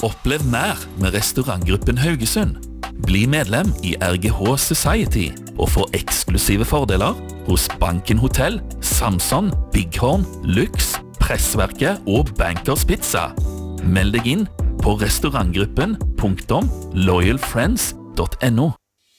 Opplev mer med restaurantgruppen Haugesund. Bli medlem i RGH Society og få eksklusive fordeler hos Banken Hotel, Samson, Bighorn, Lux, Pressverket og Bankers Pizza. Meld deg inn på restaurantgruppen.loyalfriends.no.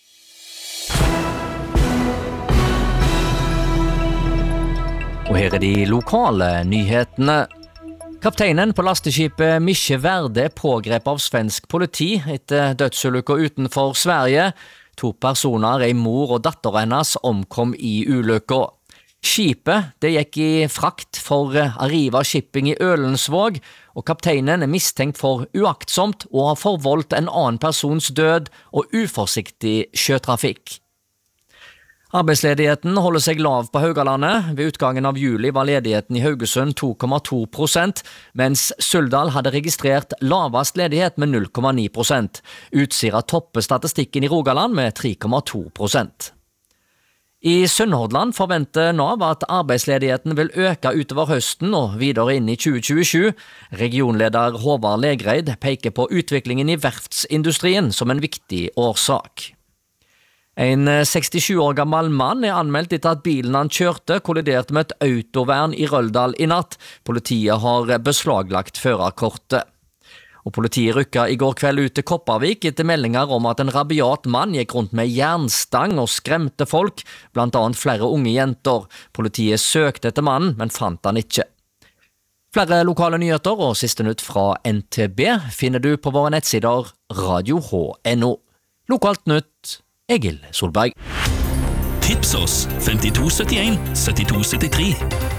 Og her de lokale nyhetene. Kapteinen på lasteskipet Mische Verde pågrep av svensk politi etter dødsulykker utenfor Sverige. 2 personer, en mor og datter hennes, omkom i ulykker. Skipet det gikk i frakt for Arriva Shipping i Ølensvåg, og kapteinen mistenkt for uaktsomt å ha forvoldt en annen persons død og uforsiktig sjøtrafikk. Arbeidsledigheten holder seg lav på Haugalandet. Ved utgangen av juli var ledigheten i Haugesund 2,2%, mens Suldal hadde registrert lavest ledighet med 0,9%. Utsira topper statistikken i Rogaland med 3,2%. I Sunnhordland forventer Nav at arbeidsledigheten vil øke utover høsten og videre inn i 2027. Regionleder Håvard Legreid peker på utviklingen i verftsindustrien som en viktig årsak. En 67 år gammel mann anmeldt etter at bilen han kjørte kolliderte med et autovern i Røldal i natt. Politiet har beslaglagt førerkortet. Og politiet rykket i går kveld ut til Kopervik etter meldinger om at en rabiat mann gikk rundt med jernstang og skremte folk, blant annet flere unge jenter. Politiet søkte etter mannen, men fant han ikke. Flere lokale nyheter og siste nytt fra NTB finner du på våre nettsider radio.no. Lokalt nytt, Egil Solberg. Tips oss 5271 7273.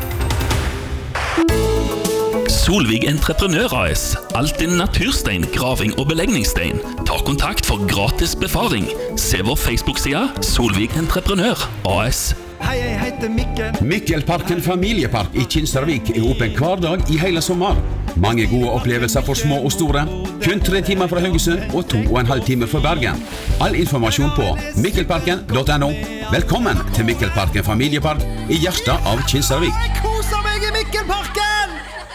Solvig Entreprenør AS. Alt innen naturstein, graving og belegningsstein. Ta kontakt for gratis befaring. Se vår Facebook-side Solvig Entreprenør AS. Hei, jeg heter Mikkel. Mikkelparken familiepark i Kinsarvik åpen hver dag i hele sommer. Mange gode opplevelser for små og store. Kun 3 timer fra Haugesund og 2,5 timer fra Bergen. All informasjon på mikkelparken.no. Velkommen til Mikkelparken familiepark i hjertet av Kinsarvik. Jeg koser meg i Mikkelparken!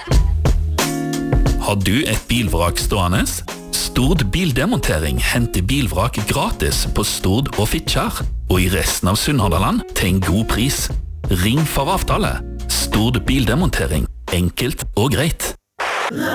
Har du et bilvrak stående? Stord Bildemontering henter bilvrak gratis på Stord og Fitjar, og i resten av Sunnhordland til en god pris. Ring for avtale. Stord Bildemontering. Enkelt og greit.